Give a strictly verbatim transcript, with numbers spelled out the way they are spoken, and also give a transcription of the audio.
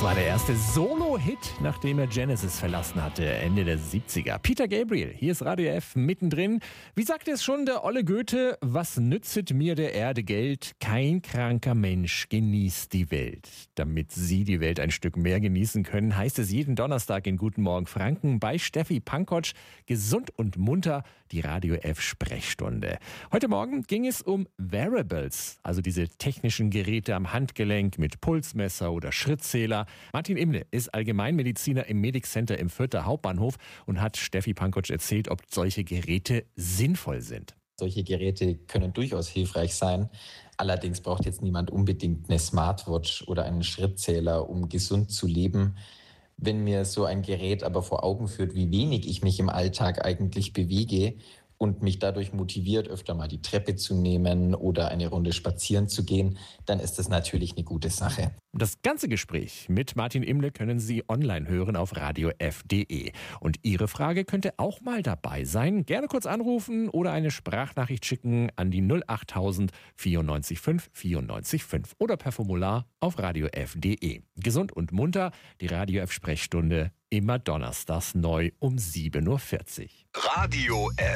war der erste Solo-Hit, nachdem er Genesis verlassen hatte, Ende der siebziger. Peter Gabriel, hier ist Radio F mittendrin. Wie sagte es schon der olle Goethe, was nützet mir der Erde Geld? Kein kranker Mensch genießt die Welt. Damit Sie die Welt ein Stück mehr genießen können, heißt es jeden Donnerstag in Guten Morgen Franken bei Steffi Pankotsch, gesund und munter, die Radio F Sprechstunde. Heute Morgen ging es um Wearables, also diese technischen Geräte am Handgelenk mit Pulsmesser oder Schrittzähler. Martin Imle ist Allgemeinmediziner im Medic Center im Fürther Hauptbahnhof und hat Steffi Pankotsch erzählt, ob solche Geräte sinnvoll sind. Solche Geräte können durchaus hilfreich sein. Allerdings braucht jetzt niemand unbedingt eine Smartwatch oder einen Schrittzähler, um gesund zu leben. Wenn mir so ein Gerät aber vor Augen führt, wie wenig ich mich im Alltag eigentlich bewege und mich dadurch motiviert, öfter mal die Treppe zu nehmen oder eine Runde spazieren zu gehen, dann ist das natürlich eine gute Sache. Das ganze Gespräch mit Martin Imle können Sie online hören auf radio f punkt de. Und Ihre Frage könnte auch mal dabei sein. Gerne kurz anrufen oder eine Sprachnachricht schicken an die null achttausend vierundneunzig fünf vierundneunzig fünf oder per Formular auf radio f punkt de. Gesund und munter, die Radio F Sprechstunde, immer donnerstags neu um sieben Uhr vierzig. Radio F.